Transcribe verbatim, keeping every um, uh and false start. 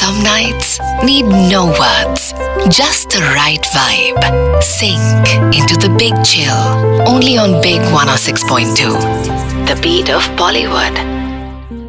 Some nights need no words, just the right vibe. Sink into the big chill, only on Big one oh six point two. The beat of Bollywood.